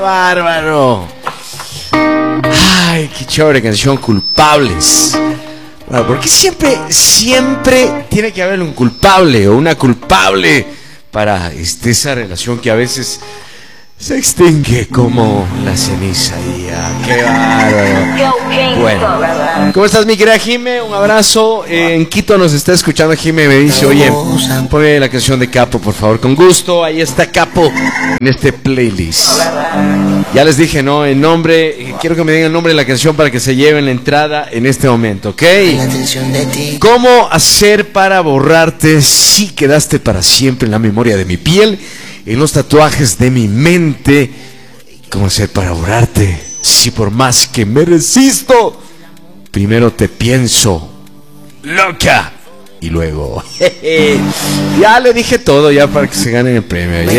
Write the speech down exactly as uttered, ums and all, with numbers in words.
bárbaro! ¡Ay, qué chévere canción! Culpables. Bueno, ¿por qué siempre, siempre tiene que haber un culpable o una culpable para este, esa relación que a veces se extingue como la ceniza? Y ah, ¡qué bárbaro! Bueno, ¿cómo estás, mi querida Jime? Un abrazo. Eh, en Quito nos está escuchando Jime. Me dice, oye, ponme la canción de Capo, por favor. Con gusto, ahí está Capo en este playlist. Ya les dije, ¿no? El nombre, quiero que me digan el nombre de la canción para que se lleven la entrada en este momento, ¿ok? ¿Cómo hacer para borrarte si quedaste para siempre en la memoria de mi piel, en los tatuajes de mi mente? ¿Cómo hacer para borrarte si por más que me resisto, primero te pienso, loca, y luego... Ya le dije todo ya para que se ganen el premio.